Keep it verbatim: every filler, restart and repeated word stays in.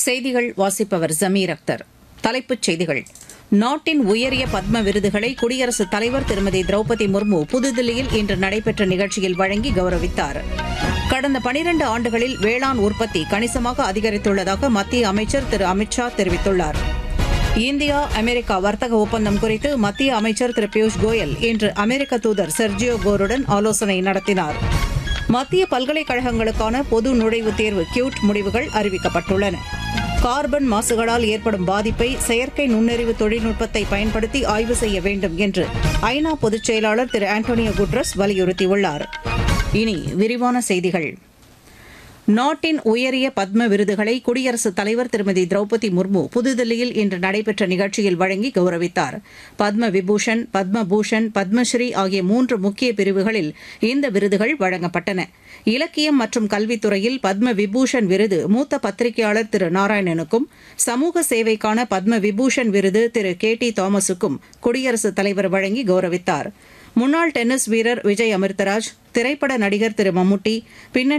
செய்திகள் வாசிப்பவர் ஜமீர் அக்தர். தலைப்புச் செய்திகள். நாட்டின் உயரிய பத்ம விருதுகளை குடியரசுத் தலைவர் திருமதி திரௌபதி முர்மு புதுதில்லியில் இன்று நடைபெற்ற நிகழ்ச்சியில் வழங்கி கௌரவித்தார். கடந்த பனிரண்டு ஆண்டுகளில் வேளாண் உற்பத்தி கணிசமாக அதிகரித்துள்ளதாக மத்திய அமைச்சர் திரு அமித் ஷா தெரிவித்துள்ளார். இந்தியா அமெரிக்கா வர்த்தக ஒப்பந்தம் குறித்து மத்திய அமைச்சர் திரு பியூஷ் கோயல் இன்று அமெரிக்க தூதர் செர்ஜியோ கோருடன் ஆலோசனை நடத்தினார். மத்திய பல்கலைக்கழகங்களுக்கான பொது நுழைவுத் தேர்வு கியூட் முடிவுகள் அறிவிக்கப்பட்டுள்ளன. கார்பன் மாசுகளால் ஏற்படும் பாதிப்பை செயற்கை நுண்ணறிவு தொழில்நுட்பத்தை பயன்படுத்தி ஆய்வு செய்ய வேண்டும் என்று ஐநா பொதுச் செயலாளர் திரு ஆண்டோனியோ குட்ரஸ் வலியுறுத்தியுள்ளார். இனி விரிவான செய்திகள். நாட்டின் உயரிய பத்ம விருதுகளை குடியரசுத் தலைவர் திருமதி திரௌபதி முர்மு புதுதில்லியில் இன்று நடைபெற்ற நிகழ்ச்சியில் வழங்கி கௌரவித்தார். பத்ம விபூஷன், பத்ம பூஷன், பத்மஸ்ரீ ஆகிய மூன்று முக்கிய பிரிவுகளில் இந்த விருதுகள் வழங்கப்பட்டன. இலக்கியம் மற்றும் கல்வித்துறையில் பத்ம விபூஷன் விருது மூத்த பத்திரிகையாளர் திரு நாராயணனுக்கும், சமூக சேவைக்கான பத்ம விபூஷன் விருது திரு கே டி தாமஸுக்கும் குடியரசுத் தலைவர் வழங்கி கௌரவித்தார். முன்னாள் டென்னிஸ் வீரர் விஜய் அமிர்தராஜ், திரைப்பட நடிகர் திரு மம்முட்டி, பின்னணி